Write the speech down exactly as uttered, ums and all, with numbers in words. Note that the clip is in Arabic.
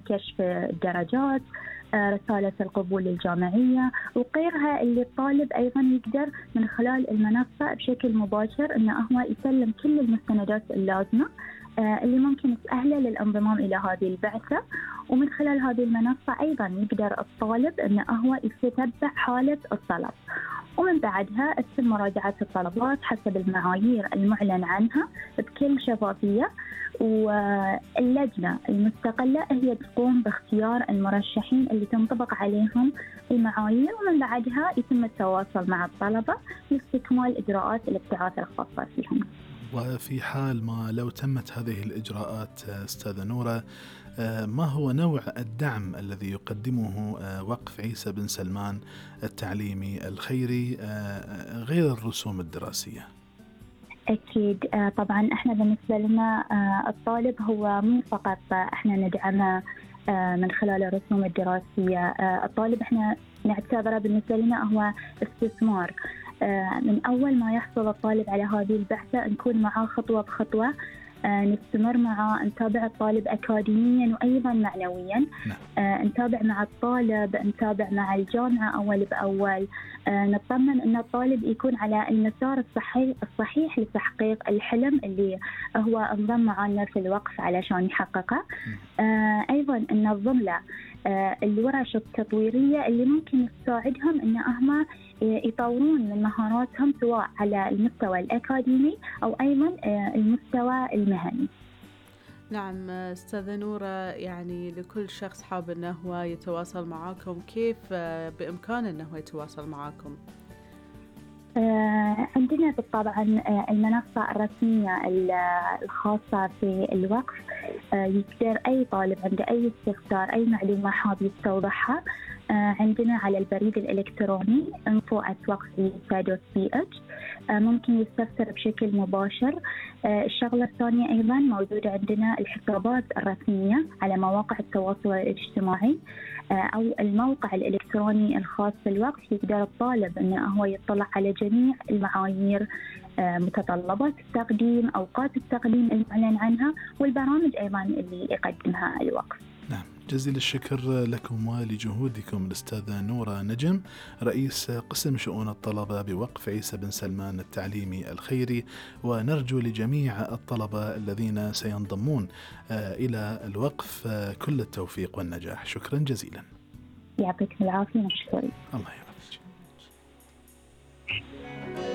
كشف الدرجات، رسالة القبول الجامعية وغيرها، اللي الطالب أيضا يقدر من خلال المنصة بشكل مباشر أنه هو يسلم كل المستندات اللازمة اللي ممكن تسهله للانضمام إلى هذه البعثة. ومن خلال هذه المنصة أيضا يقدر الطالب أنه هو يتتبع حالة الطلب، ومن بعدها تتم مراجعة الطلبات حسب المعايير المعلن عنها بكل شفافية، واللجنة المستقلة هي تقوم باختيار المرشحين اللي تنطبق عليهم المعايير، ومن بعدها يتم التواصل مع الطلبة لاستكمال إجراءات الابتعاث الخاصة فيهم. وفي حال ما لو تمت هذه الإجراءات أستاذة نورة، ما هو نوع الدعم الذي يقدمه وقف عيسى بن سلمان التعليمي الخيري غير الرسوم الدراسية؟ أكيد طبعا احنا بالنسبة لنا الطالب هو مو فقط احنا ندعمه من خلال الرسوم الدراسية، الطالب احنا نعتبره بالنسبة لنا هو استثمار. من أول ما يحصل الطالب على هذه البعثة نكون معاه خطوة بخطوة، نستمر معه، نتابع الطالب أكاديميا وأيضا معنويا، نتابع مع الطالب، نتابع مع الجامعة أول بأول، نطمن أن الطالب يكون على المسار الصحيح الصحيح لتحقيق الحلم اللي هو انضم معنا في الوقف علشان يحققه. أيضا ننظم له الورش التطويرية اللي ممكن تساعدهم أن هم يطورون من مهاراتهم سواء على المستوى الأكاديمي أو أيضا المستوى المهني. نعم أستاذة نورة، يعني لكل شخص حاب أنه هو يتواصل معاكم، كيف بإمكانه أنه يتواصل معاكم؟ آه عندنا طبعا المنصة الرسمية الخاصة في الوقف، آه يقدر أي طالب عنده أي استفسار، أي معلومة حاب يستوضحها، آه عندنا على البريد الإلكتروني info at وقف عيسى دوت بي اتش، آه ممكن يستفسر بشكل مباشر. آه الشغلة الثانية أيضا موجودة عندنا الحسابات الرسمية على مواقع التواصل الاجتماعي أو الموقع الإلكتروني الخاص بالوقف، يقدر الطالب أنه هو يطلع على جميع المعايير، متطلبات التقديم، أوقات التقديم المعلن عنها، والبرامج أيضا اللي يقدمها الوقف. نعم، جزيل الشكر لكم ولجهودكم الأستاذة نورة نجم، رئيس قسم شؤون الطلبة بوقف عيسى بن سلمان التعليمي الخيري، ونرجو لجميع الطلبة الذين سينضمون إلى الوقف كل التوفيق والنجاح. شكرا جزيلا. يعطيكم العافية. مشكورين. الله يبارك.